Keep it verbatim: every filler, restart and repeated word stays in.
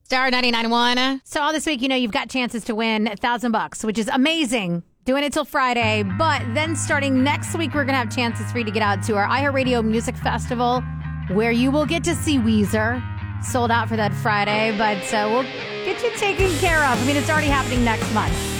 Star ninety-nine point one. So all this week, you know, you've got chances to win a thousand bucks, which is amazing. Doing it till Friday. But then starting next week, we're going to have chances for you to get out to our iHeartRadio Music Festival, where you will get to see Weezer. Sold out for that Friday, but uh, we'll get you taken care of. I mean, it's already happening next month.